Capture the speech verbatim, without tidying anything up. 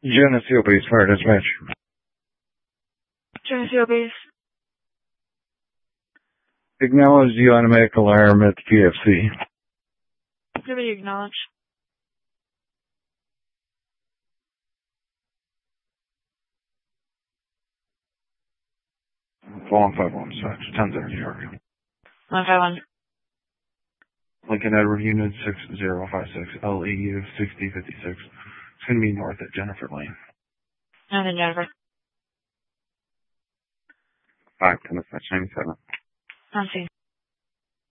Geneseo Base Fire Dispatch. Geneseo Base. Acknowledge the automatic alarm at the P F C. Nobody acknowledge. one five one Dispatch, ten zero New York. one five one. Lincoln Edward Unit six zero five six, L E U sixty fifty-six. It's going to be north at Jennifer Lane. Nothing, Jennifer. five ten Dispatch ninety-seven. On scene.